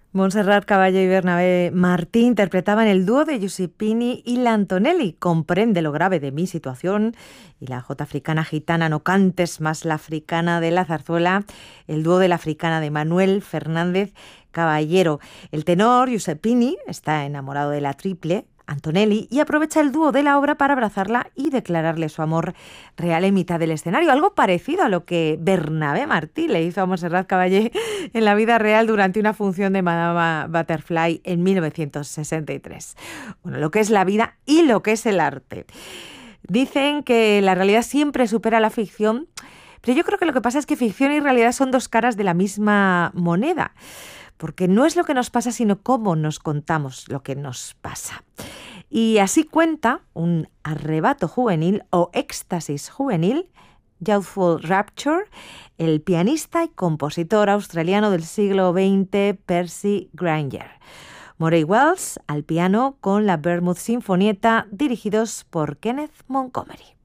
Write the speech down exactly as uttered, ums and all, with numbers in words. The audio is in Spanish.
Montserrat Caballé y Bernabé Martí interpretaban el dúo de Giuseppini y Lantonelli. Comprende lo grave de mi situación. Y la jota africana gitana No cantes más la africana de la zarzuela. El dúo de la africana de Manuel Fernández Caballero. El tenor Giuseppini está enamorado de la triple Antonelli y aprovecha el dúo de la obra para abrazarla y declararle su amor real en mitad del escenario, algo parecido a lo que Bernabé Martí le hizo a Montserrat Caballé en la vida real durante una función de Madame Butterfly en mil novecientos sesenta y tres. Bueno, lo que es la vida y lo que es el arte. Dicen que la realidad siempre supera la ficción, pero yo creo que lo que pasa es que ficción y realidad son dos caras de la misma moneda. Porque no es lo que nos pasa, sino cómo nos contamos lo que nos pasa. Y así cuenta un arrebato juvenil o éxtasis juvenil, Youthful Rapture, el pianista y compositor australiano del siglo veinte, Percy Grainger. Murray Wells al piano con la Vermouth Sinfonietta, dirigidos por Kenneth Montgomery.